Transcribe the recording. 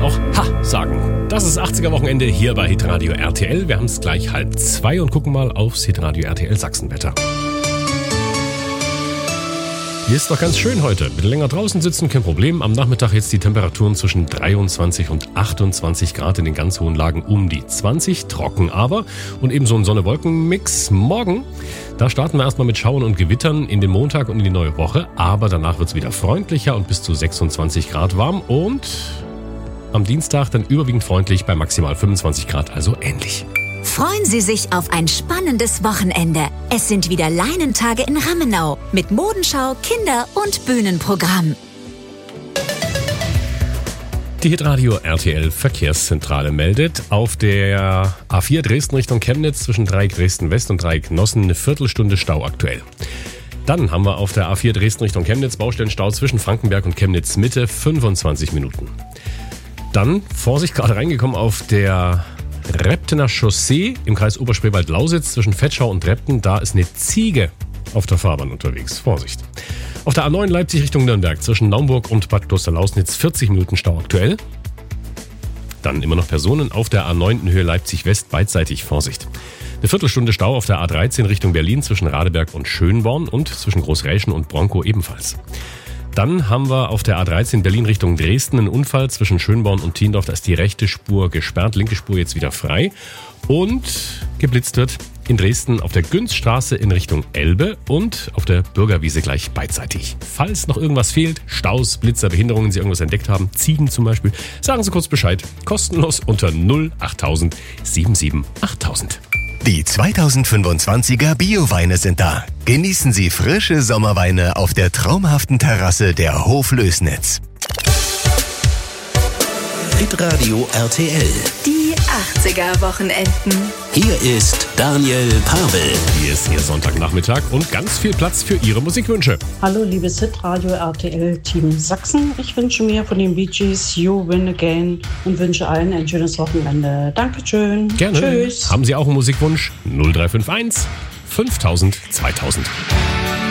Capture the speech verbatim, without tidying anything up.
auch Ha sagen. Das ist achtziger-Wochenende hier bei Hitradio R T L. Wir haben es gleich halb zwei und gucken mal aufs Hitradio R T L Sachsenwetter. Hier ist doch ganz schön heute. Bitte länger draußen sitzen, kein Problem. Am Nachmittag jetzt die Temperaturen zwischen dreiundzwanzig und achtundzwanzig Grad in den ganz hohen Lagen um die zwanzig. Trocken aber und eben so ein Sonne-Wolken-Mix. Morgen, da starten wir erstmal mit Schauern und Gewittern in den Montag und in die neue Woche. Aber danach wird es wieder freundlicher und bis zu sechsundzwanzig Grad warm. Und am Dienstag dann überwiegend freundlich bei maximal fünfundzwanzig Grad, also ähnlich. Freuen Sie sich auf ein spannendes Wochenende. Es sind wieder Leinentage in Rammenau mit Modenschau, Kinder- und Bühnenprogramm. Die Hitradio R T L Verkehrszentrale meldet, auf der A vier Dresden Richtung Chemnitz zwischen Dreieck Dresden West und Dreieck Nossen eine Viertelstunde Stau aktuell. Dann haben wir auf der A vier Dresden Richtung Chemnitz Baustellenstau zwischen Frankenberg und Chemnitz Mitte fünfundzwanzig Minuten. Dann, Vorsicht, gerade reingekommen auf der Reptener Chaussee im Kreis Oberspreewald-Lausitz zwischen Vetschau und Repten. Da ist eine Ziege auf der Fahrbahn unterwegs. Vorsicht. Auf der A neun Leipzig Richtung Nürnberg zwischen Naumburg und Bad Klosterlausnitz vierzig Minuten Stau aktuell. Dann immer noch Personen auf der A neun in Höhe Leipzig-West beidseitig. Vorsicht. Eine Viertelstunde Stau auf der A dreizehn Richtung Berlin zwischen Radeberg und Schönborn und zwischen Großräschen und Bronkow ebenfalls. Dann haben wir auf der A dreizehn Berlin Richtung Dresden einen Unfall zwischen Schönborn und Thiendorf. Da ist die rechte Spur gesperrt, linke Spur jetzt wieder frei. Und geblitzt wird in Dresden auf der Günzstraße in Richtung Elbe und auf der Bürgerwiese gleich beidseitig. Falls noch irgendwas fehlt, Staus, Blitzer, Behinderungen, Sie irgendwas entdeckt haben, Ziegen zum Beispiel, sagen Sie kurz Bescheid. Kostenlos unter null achttausend siebenundsiebzig achttausend. Die zweitausendfünfundzwanziger Bioweine sind da. Genießen Sie frische Sommerweine auf der traumhaften Terrasse der Hoflößnitz. Hitradio R T L. Die achtziger-Wochenenden. Hier ist Daniel Pavel. Hier ist Ihr Sonntagnachmittag und ganz viel Platz für Ihre Musikwünsche. Hallo liebes Hitradio R T L Team Sachsen. Ich wünsche mir von den Bee Gees You Win Again und wünsche allen ein schönes Wochenende. Dankeschön. Gerne. Tschüss. Haben Sie auch einen Musikwunsch? null drei fünf eins fünftausend zweitausend.